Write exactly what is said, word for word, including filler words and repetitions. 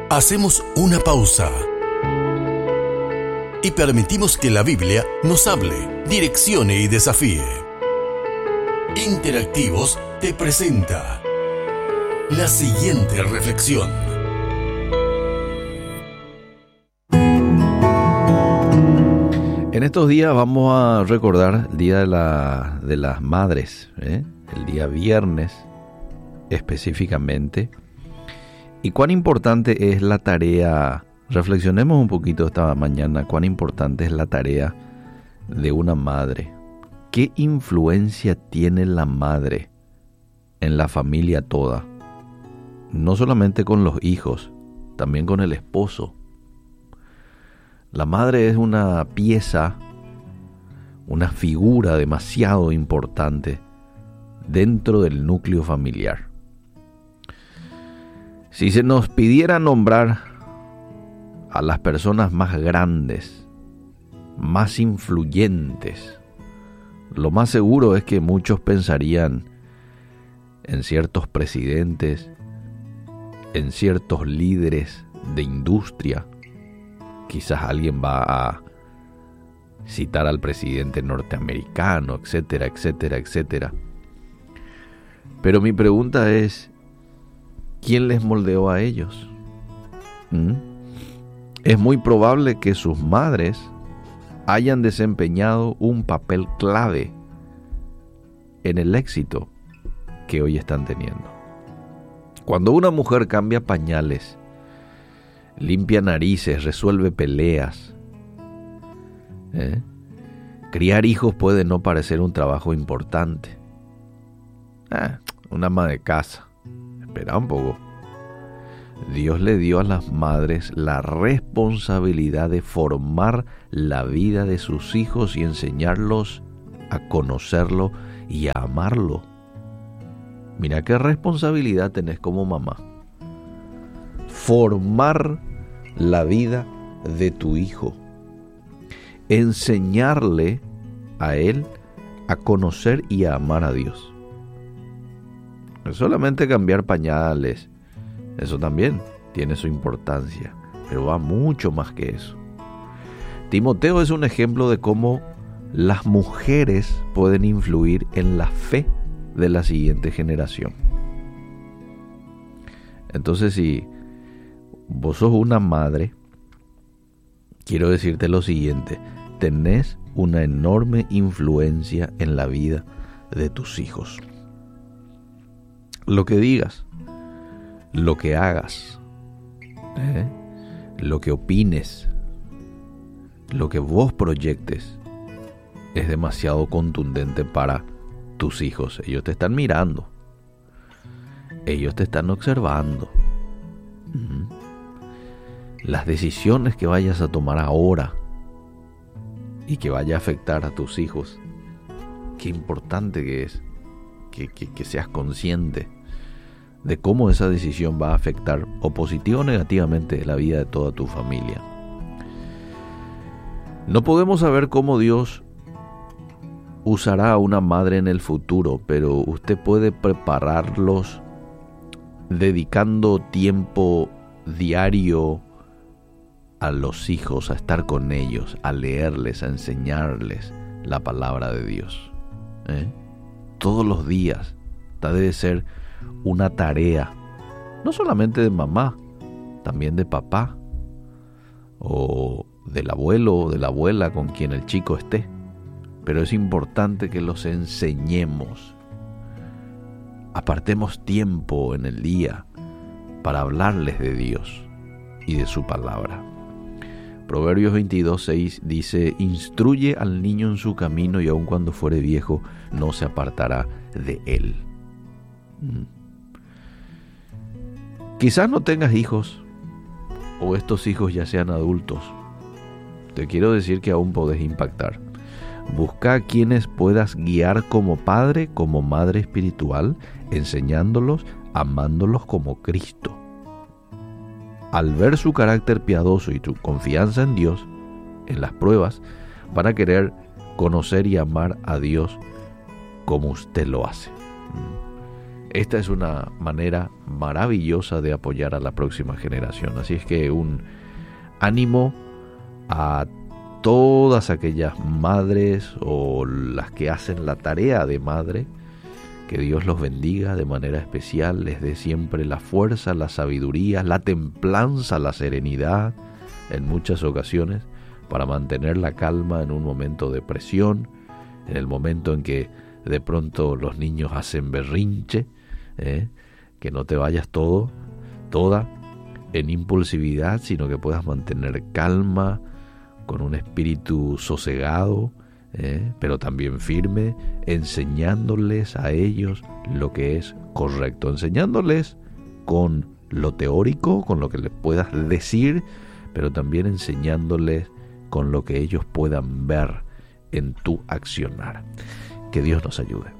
Hacemos una pausa y permitimos que la Biblia nos hable, direccione y desafíe. Interactivos te presenta la siguiente reflexión. En estos días vamos a recordar el Día de, la, de las Madres, ¿eh? el día viernes específicamente. Y cuán importante es la tarea, reflexionemos un poquito esta mañana, cuán importante es la tarea de una madre. ¿Qué influencia tiene la madre en la familia toda? No solamente con los hijos, también con el esposo. La madre es una pieza, una figura demasiado importante dentro del núcleo familiar. Si se nos pidiera nombrar a las personas más grandes, más influyentes, lo más seguro es que muchos pensarían en ciertos presidentes, en ciertos líderes de industria. Quizás alguien va a citar al presidente norteamericano, etcétera, etcétera, etcétera. Pero mi pregunta es, ¿quién les moldeó a ellos? ¿Mm? Es muy probable que sus madres hayan desempeñado un papel clave en el éxito que hoy están teniendo. Cuando una mujer cambia pañales, limpia narices, resuelve peleas, ¿eh? criar hijos puede no parecer un trabajo importante. Ah, una ama de casa. Espera un poco. Dios le dio a las madres la responsabilidad de formar la vida de sus hijos y enseñarlos a conocerlo y a amarlo. Mira qué responsabilidad tenés como mamá. Formar la vida de tu hijo. Enseñarle a él a conocer y a amar a Dios. No solamente cambiar pañales, eso también tiene su importancia, pero va mucho más que eso. Timoteo es un ejemplo de cómo las mujeres pueden influir en la fe de la siguiente generación. Entonces, si vos sos una madre, quiero decirte lo siguiente: tenés una enorme influencia en la vida de tus hijos. Lo que digas, lo que hagas, ¿eh? lo que opines, lo que vos proyectes, es demasiado contundente para tus hijos. Ellos te están mirando, ellos te están observando. Uh-huh. Las decisiones que vayas a tomar ahora y que vaya a afectar a tus hijos, qué importante que es que, que, que seas consciente de cómo esa decisión va a afectar o positiva o negativamente la vida de toda tu familia. No podemos saber cómo Dios usará a una madre en el futuro, pero usted puede prepararlos dedicando tiempo diario a los hijos, a estar con ellos, a leerles, a enseñarles la palabra de Dios. ¿Eh? Todos los días. Esta debe ser una tarea, no solamente de mamá, también de papá, o del abuelo o de la abuela con quien el chico esté. Pero es importante que los enseñemos. Apartemos tiempo en el día para hablarles de Dios y de su palabra. Proverbios veintidós, seis dice: instruye al niño en su camino y aun cuando fuere viejo no se apartará de él. Mm. Quizás no tengas hijos o estos hijos ya sean adultos. Te quiero decir que aún podés impactar. Busca a quienes puedas guiar como padre, como madre espiritual, enseñándolos, amándolos como Cristo. Al ver su carácter piadoso y su confianza en Dios, en las pruebas, van a querer conocer y amar a Dios como usted lo hace. esta es una manera maravillosa de apoyar a la próxima generación. Así es que un ánimo a todas aquellas madres o las que hacen la tarea de madre. Que Dios los bendiga de manera especial, les dé siempre la fuerza, la sabiduría, la templanza, la serenidad en muchas ocasiones para mantener la calma en un momento de presión, en el momento en que de pronto los niños hacen berrinche, ¿eh? Que no te vayas todo, toda en impulsividad, sino que puedas mantener calma, con un espíritu sosegado, ¿eh? Pero también firme, enseñándoles a ellos lo que es correcto, enseñándoles con lo teórico, con lo que les puedas decir, pero también enseñándoles con lo que ellos puedan ver en tu accionar. Que Dios nos ayude.